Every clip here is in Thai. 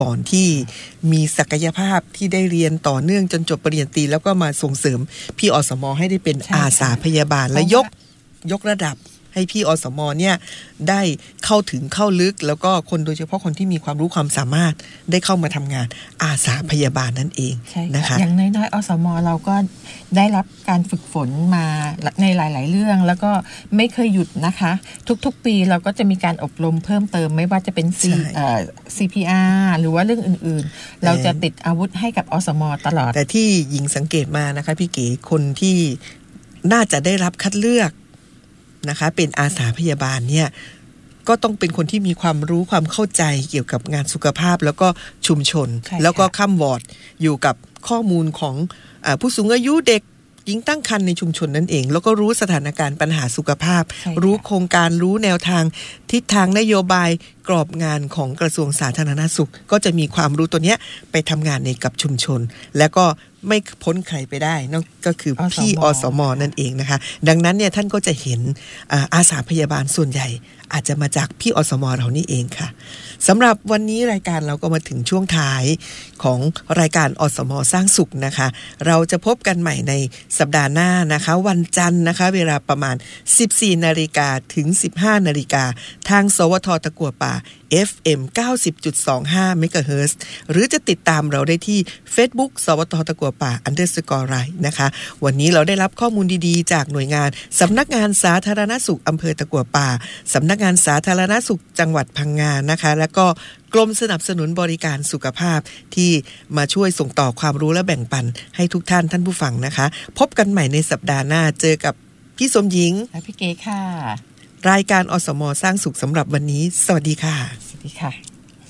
ก่อนที่มีศักยภาพที่ได้เรียนต่อเนื่องจนจบปริญญาตรีแล้วก็มาส่งเสริมพี่อสม.ให้ได้เป็นอาสาพยาบาลและยกระดับให้พี่อสม.เนี่ยได้เข้าถึงเข้าลึกแล้วก็คนโดยเฉพาะคนที่มีความรู้ความสามารถได้เข้ามาทำงานอาสาพยาบาลนั่นเองนะคะอย่างน้อยๆอสม.เราก็ได้รับการฝึกฝนมาในหลายๆเรื่องแล้วก็ไม่เคยหยุดนะคะทุกๆปีเราก็จะมีการอบรมเพิ่มเติมไม่ว่าจะเป็น CPR หรือว่าเรื่องอื่นๆเราจะติดอาวุธให้กับอสม.ตลอดแต่ที่หญิงสังเกตมานะคะพี่เก๋คนที่น่าจะได้รับคัดเลือกนะคะเป็นอาสาพยาบาลเนี่ยก็ต้องเป็นคนที่มีความรู้ความเข้าใจเกี่ยวกับงานสุขภาพแล้วก็ชุมชนแล้วก็ข้ามวอร์ดอยู่กับข้อมูลของผู้สูงอายุเด็กหญิงตั้งครรภ์ในชุมชนนั่นเองแล้วก็รู้สถานการณ์ปัญหาสุขภาพรู้โครงการรู้แนวทางทิศทางนโยบายกรอบงานของกระทรวงสาธารณสุขก็จะมีความรู้ตัวเนี้ยไปทำงานในกับชุมชนแล้วก็ไม่พ้นใครไปได้นั่นก็คือพี่อสม.นั่นเองนะคะดังนั้นเนี่ยท่านก็จะเห็นอาสาพยาบาลส่วนใหญ่อาจจะมาจากพี่อสม.เรานี่เองค่ะสำหรับวันนี้รายการเราก็มาถึงช่วงท้ายของรายการอสม.สร้างสุขนะคะเราจะพบกันใหม่ในสัปดาห์หน้านะคะวันจันทร์นะคะเวลาประมาณ 14:00 นถึง 15:00 นทางสวทตะกั่วป่า FM 90.25 เมกะเฮิรตซ์หรือจะติดตามเราได้ที่ Facebook สวทตะกั่วป่า _right นะคะวันนี้เราได้รับข้อมูลดีๆจากหน่วยงานสำนักงานสาธารณสุขอำเภอตะกั่วป่าสำนักงานสาธารณสุขจังหวัดพังงานะคะแล้วก็กรมสนับสนุนบริการสุขภาพที่มาช่วยส่งต่อความรู้และแบ่งปันให้ทุกท่านผู้ฟังนะคะพบกันใหม่ในสัปดาห์หน้าเจอกับพี่สมหญิงและพี่เก๋ค่ะรายการอสม.สร้างสุขสำหรับวันนี้สวัสดีค่ะสวัสดีค่ะ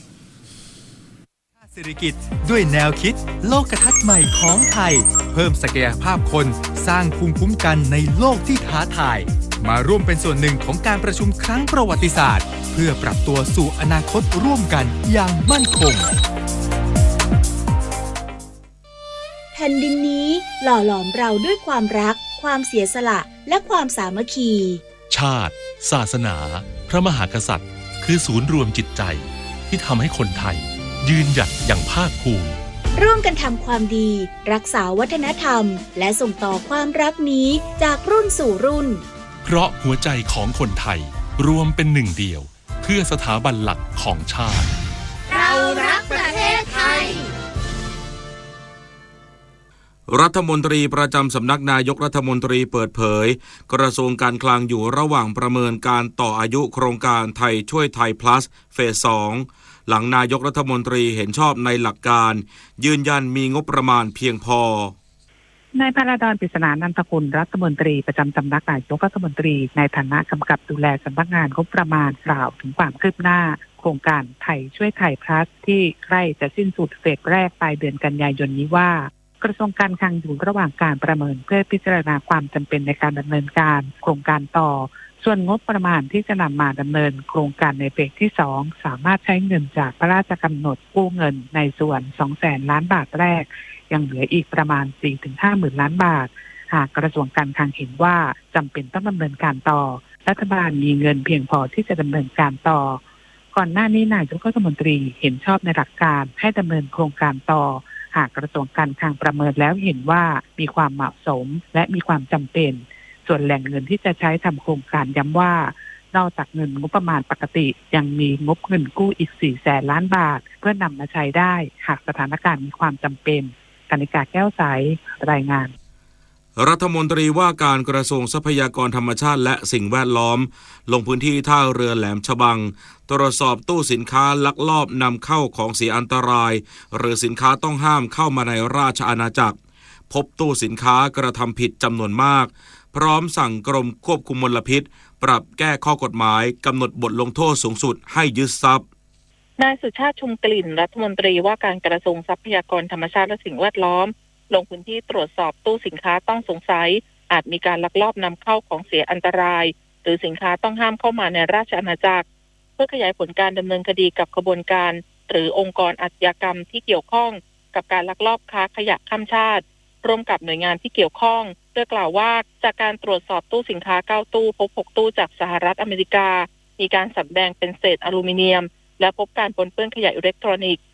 เศรษฐกิจด้วยแนวคิดโลกทัศน์ใหม่ของไทยเพิ่มศักยภาพคนสร้างภูมิคุ้มกันในโลกที่ท้าทายมาร่วมเป็นส่วนหนึ่งของการประชุมครั้งประวัติศาสตร์เพื่อปรับตัวสู่อนาคตร่วมกันอย่างมั่นคงแผ่นดินนี้หล่อหลอมเราด้วยความรักความเสียสละและความสามัคคีชาติศาสนาพระมหากษัตริย์คือศูนย์รวมจิตใจที่ทำให้คนไทยยืนหยัดอย่างภาคภูมิร่วมกันทำความดีรักษาวัฒนธรรมและส่งต่อความรักนี้จากรุ่นสู่รุ่นเพราะหัวใจของคนไทยรวมเป็นหนึ่งเดียวเพื่อสถาบันหลักของชาติเรารักประเทศไทยรัฐมนตรีประจำสำนักนายกรัฐมนตรีเปิดเผยกระทรวงการคลังอยู่ระหว่างประเมินการต่ออายุโครงการไทยช่วยไทย plus เฟส 2หลังนายกรัฐมนตรีเห็นชอบในหลักการยืนยันมีงบประมาณเพียงพอนายพระดอน ปริศนานันทกุลรัฐมนตรีประจำสำนักนายกรัฐมนตรีในฐานะกำกับดูแลสำนักงานงบประมาณกล่าวถึงความคืบหน้าโครงการไทยช่วยไทย plus ที่ใกล้จะสิ้นสุดเฟสแรกปลายเดือนกันยายนนี้ว่ากระทรวงการคลังอยู่ระหว่างการประเมินเพื่อพิจารณาความจำเป็นในการดำเนินการโครงการต่อส่วนงบประมาณที่จะนำมาดำเนินโครงการในเฟสที่ 2สามารถใช้เงินจากพระราชกำหนดกู้เงินในส่วน 200,000 ล้านบาทแรกยังเหลืออีกประมาณ 4-50,000 ล้านบาทหากกระทรวงการคลังเห็นว่าจำเป็นต้องดำเนินการต่อรัฐบาลมีเงินเพียงพอที่จะดำเนินการต่อก่อนหน้านี้นายกรัฐมนตรีเห็นชอบในหลักการให้ดำเนินโครงการต่อหากกระทรวงการคลังประเมินแล้วเห็นว่ามีความเหมาะสมและมีความจำเป็นส่วนแหล่งเงินที่จะใช้ทำโครงการย้ำว่านอกจากเงินงบประมาณปกติยังมีงบเงินกู้อีก 400,000 ล้านบาทเพื่อนำมาใช้ได้หากสถานการณ์มีความจำเป็นกนิกาแก้วใสรายงานรัฐมนตรีว่าการกระทรวงทรัพยากรธรรมชาติและสิ่งแวดล้อมลงพื้นที่ท่าเรือแหลมฉบังตรวจสอบตู้สินค้าลักลอบนำเข้าของเสียอันตรายหรือสินค้าต้องห้ามเข้ามาในราชอาณาจักรพบตู้สินค้ากระทำผิดจำนวนมากพร้อมสั่งกรมควบคุมมลพิษปรับแก้ข้อกฎหมายกำหนดบทลงโทษสูงสุดให้ยึดทรัพย์นายสุชาติชุมกลิ่นรัฐมนตรีว่าการกระทรวงทรัพยากรธรรมชาติและสิ่งแวดล้อมลงพื้นที่ตรวจสอบตู้สินค้าต้องสงสัยอาจมีการลักลอบนำเข้าของเสียอันตรายหรือสินค้าต้องห้ามเข้ามาในราชอาณาจักรเพื่อขยายผลการดำเนินคดีกับขบวนการหรือองค์กรอาชญากรรมที่เกี่ยวข้องกับการลักลอบค้าขยะข้ามชาติร่วมกับหน่วยงานที่เกี่ยวข้องโดยกล่าวว่าจากการตรวจสอบตู้สินค้า9ตู้พบ6ตู้จากสหรัฐอเมริกามีการสำแดงเป็นเศษอลูมิเนียมและพบการปนเปื้อนขยะอิเล็กทรอนิกส์